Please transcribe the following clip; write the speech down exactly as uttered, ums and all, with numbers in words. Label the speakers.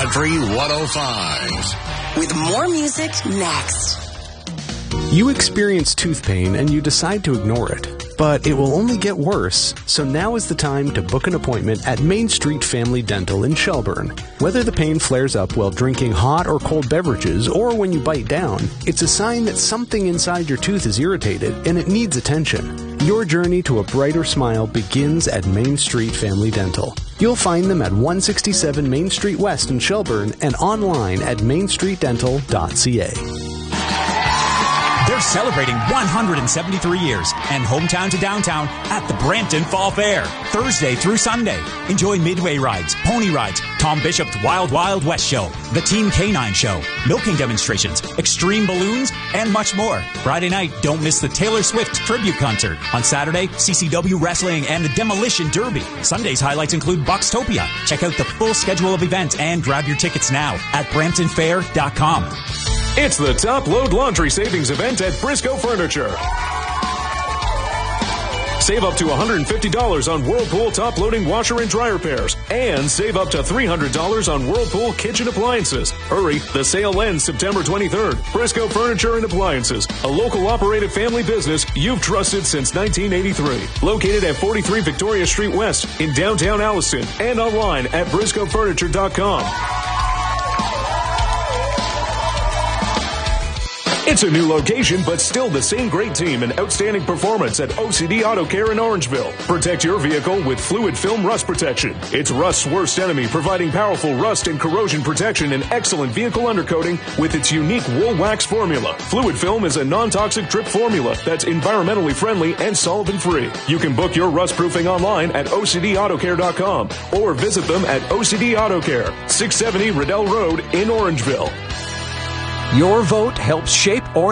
Speaker 1: Country one oh five.
Speaker 2: With more music next.
Speaker 3: You experience tooth pain and you decide to ignore it. But it will only get worse, so now is the time to book an appointment at Main Street Family Dental in Shelburne. Whether the pain flares up while drinking hot or cold beverages or when you bite down, it's a sign that something inside your tooth is irritated and it needs attention. Your journey to a brighter smile begins at Main Street Family Dental. You'll find them at one sixty-seven Main Street West in Shelburne and online at main street dental dot c a.
Speaker 4: They're celebrating one hundred seventy-three years and hometown to downtown at the Brampton Fall Fair, Thursday through Sunday. Enjoy midway rides, pony rides, Tom Bishop's Wild Wild West Show, the Team K nine Show, milking demonstrations, extreme balloons, and much more. Friday night, don't miss the Taylor Swift tribute concert. On Saturday, C C W Wrestling and the Demolition Derby. Sunday's highlights include Boxtopia. Check out the full schedule of events and grab your tickets now at brampton fair dot com.
Speaker 5: It's the Top Load Laundry Savings Event at Briscoe Furniture. Save up to one hundred fifty dollars on Whirlpool top-loading washer and dryer pairs. And save up to three hundred dollars on Whirlpool kitchen appliances. Hurry, the sale ends September twenty-third. Briscoe Furniture and Appliances, a local operated family business you've trusted since nineteen eighty-three. Located at forty-three Victoria Street West in downtown Alliston and online at briscoe furniture dot com. It's a new location, but still the same great team and outstanding performance at O C D Auto Care in Orangeville. Protect your vehicle with fluid film rust protection. It's rust's worst enemy, providing powerful rust and corrosion protection and excellent vehicle undercoating with its unique wool wax formula. Fluid film is a non-toxic drip formula that's environmentally friendly and solvent-free. You can book your rust proofing online at O C D auto care dot com or visit them at O C D Auto Care, six seventy Riddell Road in Orangeville.
Speaker 6: Your vote helps shape Orange.